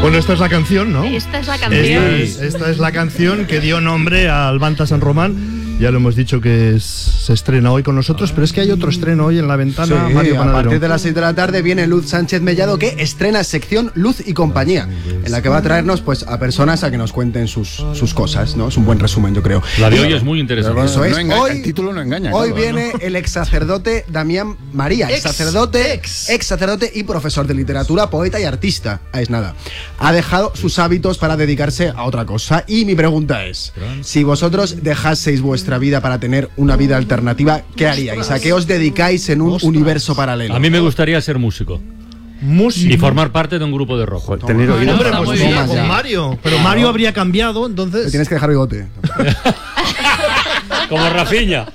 Bueno, esta es la canción, ¿no? Esta es la canción. Esta es la canción que dio nombre al Banta San Román. Ya lo hemos dicho que se estrena hoy con nosotros, pero es que hay otro estreno hoy en La Ventana. Sí, Mario Panadero. a partir de las 6 de la tarde viene Luz Sánchez Mellado, que estrena sección Luz y Compañía, en la que va a traernos pues a personas a que nos cuenten sus cosas, ¿no? Es un buen resumen, yo creo. La de hoy es muy interesante. Eso es. No engaña, Hoy, el título no engaña. Hoy claro, viene el ex sacerdote Damián María, ex sacerdote y profesor de literatura, poeta y artista. Es nada. Ha dejado sus hábitos para dedicarse a otra cosa. Y mi pregunta es, si vosotros dejaseis vuestra vida para tener una vida alternativa, ¿qué haríais? ¿A qué os dedicáis en un universo paralelo? A mí me gustaría ser músico. Y formar parte de un grupo de rock. Tener oído. Hombre, está pues muy toma bien, con sí. Mario. Pero Mario habría cambiado, entonces. Te tienes que dejar bigote. Como Rafinha.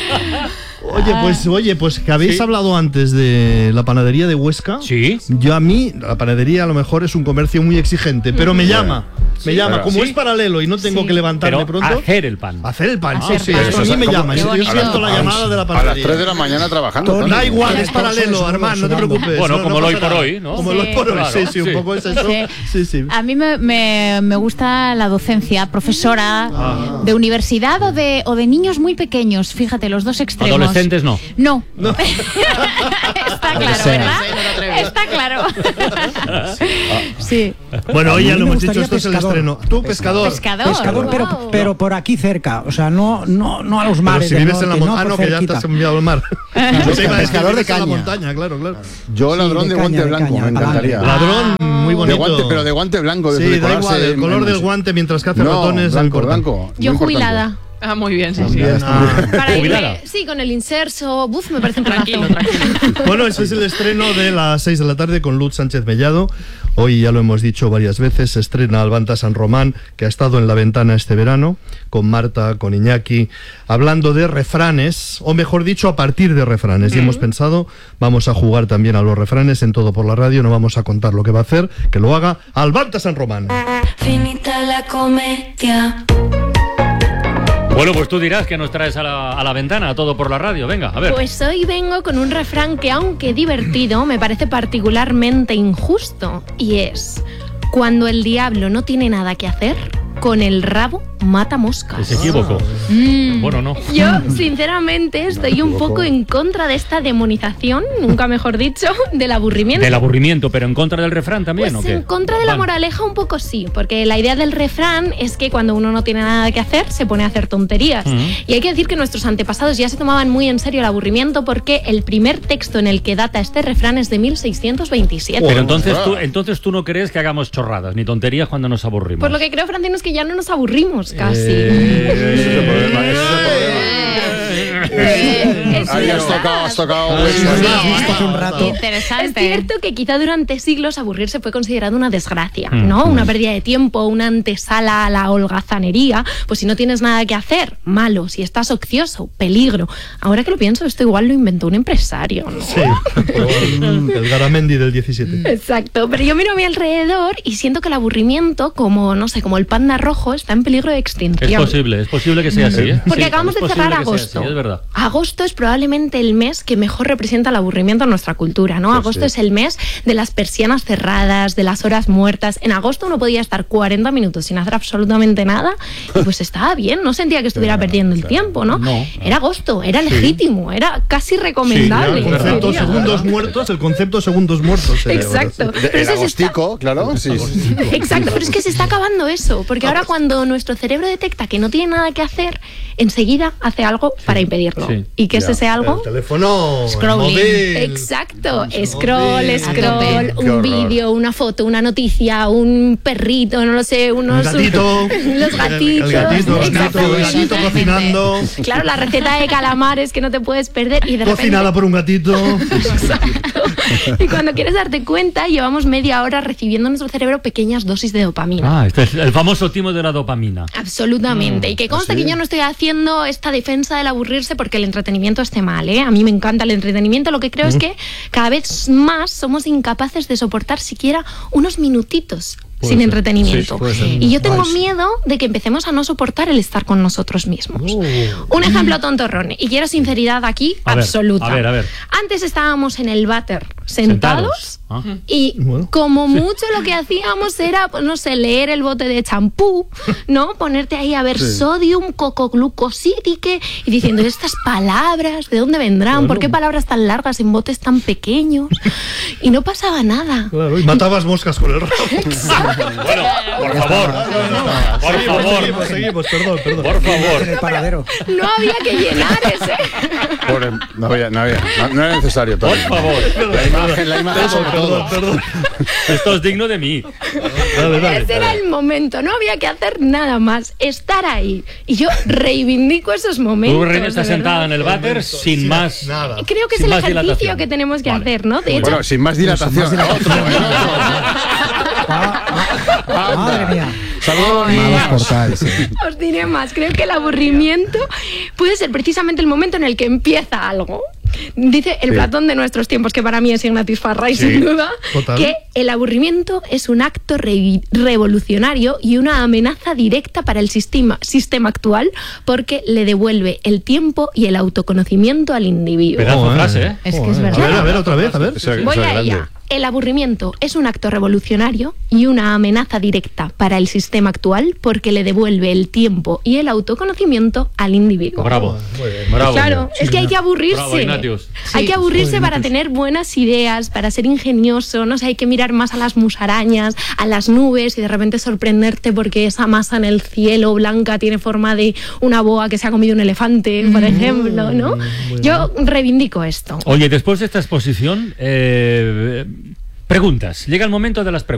Oye, pues que habéis hablado antes de la panadería de Huesca. Sí. Yo a mí, la panadería a lo mejor es un comercio muy exigente, pero me llama. Como es paralelo y no tengo que levantarme Pero pronto. hacer el pan. Hacer el pan, Hacer sí. pan. Esto a mí me llama. Qué Yo bonito. siento la llamada de la A panadería. las 3 de la mañana trabajando. Da igual, es Todos paralelo, somos Armand, no te sudando. preocupes. Bueno, no como lo hoy pasa por nada. hoy, ¿no? Como lo hoy por hoy, Claro, sí, un poco es eso. Sí. A mí me gusta la docencia, profesora de universidad o de niños muy pequeños. Fíjate, los dos extremos. Adolescentes no. No. Está claro, ¿verdad? Está claro. Sí. Bueno, hoy A ya mí lo me hemos dicho, gustaría esto es el pescador. estreno. Tú, pescador. Pescador. Pescador, pero por aquí cerca, o sea, no a los Pero mares si del vives en la norte, montaña, por que ya te cerquita. has enviado al mar. pescador de En la caña. montaña, claro. Yo ladrón Sí, de de guante caña, blanco, me encantaría. Ladrón, muy De bonito. guante, pero de guante blanco. De Sí, da decorarse igual, el color del guante mientras que hace ratones. no importa. blanco. Yo muy jubilada. importante. Ah, muy bien, sí. Para Jubilada. irme, sí, con el inserso. Buf, me parece un Tranquilo, planazo. tranquilo. Bueno, ese es el estreno de las 6 de la tarde con Luz Sánchez Mellado. Hoy ya lo hemos dicho varias veces, se estrena Albanta San Román, que ha estado en La Ventana este verano, con Marta, con Iñaki, hablando de refranes, o mejor dicho, a partir de refranes. Y hemos pensado, vamos a jugar también a los refranes en Todo por la Radio, no vamos a contar lo que va a hacer, que lo haga Albanta San Román. Finita la comedia. Bueno, pues tú dirás que nos traes a la ventana, a Todo por la Radio. Venga, a ver. Pues hoy vengo con un refrán que, aunque divertido, me parece particularmente injusto. Y es: cuando el diablo no tiene nada que hacer, con el rabo mata moscas. Se equivocó. Bueno, no. Yo, sinceramente, estoy un poco en contra de esta demonización, nunca mejor dicho, del aburrimiento. Del aburrimiento, pero en contra del refrán también, Pues ¿o qué? en contra de la moraleja un poco sí, porque la idea del refrán es que cuando uno no tiene nada que hacer, se pone a hacer tonterías. Y hay que decir que nuestros antepasados ya se tomaban muy en serio el aburrimiento, porque el primer texto en el que data este refrán es de 1627. Pero entonces tú no crees que hagamos chorradas ni tonterías cuando nos aburrimos. Por lo que creo, Francino, es que ya no nos aburrimos casi. Ese es el problema. Ahí has tocado. Hace un rato. Es cierto que quizá durante siglos aburrirse fue considerado una desgracia, ¿no? Una pérdida de tiempo, una antesala a la holgazanería. Pues si no tienes nada que hacer, malo. Si estás ocioso, peligro. Ahora que lo pienso, esto igual lo inventó un empresario, ¿no? Sí, el Garamendi del 17. Exacto, pero yo miro a mi alrededor y siento que el aburrimiento, como el panda rojo, está en peligro de extinción. Es posible que sea así, ¿eh? Porque Sí, acabamos es de cerrar posible que sea agosto. así, es verdad. Agosto es probablemente el mes que mejor representa el aburrimiento en nuestra cultura, ¿no? Agosto es el mes de las persianas cerradas, de las horas muertas. En agosto uno podía estar 40 minutos sin hacer absolutamente nada y pues estaba bien, no sentía que estuviera perdiendo el tiempo, ¿no? Era agosto, era legítimo, era casi recomendable. El concepto segundos muertos. Exacto. Pero El agostico, claro. Sí. Exacto, pero es que se está acabando eso, porque ahora cuando nuestro cerebro detecta que no tiene nada que hacer, enseguida hace algo para impedirlo. Sí. ¿Y qué es ese algo? El teléfono, Scrolling. el móvil. Exacto, scroll, Qué un horror. vídeo, una foto, una noticia, un perrito, no lo sé, Un gatito. los gatitos. El gatito cocinando. Claro, la receta de calamares que no te puedes perder y de repente... Cocinada por un gatito. Exacto. Y cuando quieres darte cuenta, llevamos media hora recibiendo en nuestro cerebro pequeñas dosis de dopamina. Ah, este es el famoso timo de la dopamina. Absolutamente. Y que consta que yo no estoy haciendo esta defensa del aburrirse porque el entretenimiento esté mal, ¿eh? A mí me encanta el entretenimiento. Lo que creo es que cada vez más somos incapaces de soportar siquiera unos minutitos sin entretenimiento. Sí, puede ser. Y yo tengo miedo de que empecemos a no soportar el estar con nosotros mismos. Un ejemplo tontorrón, y quiero sinceridad aquí A ver, absoluta. a ver. Antes estábamos en el váter sentados. Ah. Y Bueno. como mucho lo que hacíamos era, pues, no sé, leer el bote de champú, ¿no? Ponerte ahí a ver sodium, cocoglucosídique y diciendo, estas palabras, ¿de dónde vendrán? ¿Por qué palabras tan largas en botes tan pequeños? Y no pasaba nada. Claro, y matabas moscas con el rabo. Bueno, por favor. Por favor. Seguimos, perdón. Por favor. En el paradero. No había que llenar ese. Pobre, no era necesario Por todo. favor. La imagen sobre todo. Perdón. Esto es digno de mí. Dale. Ese era el momento, no había que hacer nada más, estar ahí. Y yo reivindico esos momentos. Tú, Reina, estás de verdad. sentada en el váter sin más. Nada. Creo que es sin el más ejercicio dilatación. que tenemos que Vale. hacer, ¿no? De hecho, Bueno, sin más dilatación. Madre mía. Saludos. Malos portales. os diré más. Creo que el aburrimiento puede ser precisamente el momento en el que empieza algo. Dice el Platón de nuestros tiempos, que para mí es Ignatius Farray, sin duda, total. que el aburrimiento es un acto revolucionario y una amenaza directa para el sistema actual, porque le devuelve el tiempo y el autoconocimiento al individuo. Pedazo de frase, ¿eh? Es que es verdad. A ver, otra vez, a ver. Voy a ella. El aburrimiento es un acto revolucionario y una amenaza directa para el sistema actual, porque le devuelve el tiempo y el autoconocimiento al individuo. Bravo. Bravo. Claro, es que hay que Bravo, aburrirse. Ignatius. Hay que aburrirse para tener buenas ideas, para ser ingenioso, no sé, hay que mirar más a las musarañas, a las nubes y de repente sorprenderte porque esa masa en el cielo blanca tiene forma de una boa que se ha comido un elefante, por ejemplo, ¿no? Yo reivindico esto. Oye, después de esta exposición, preguntas. Llega el momento de las preguntas.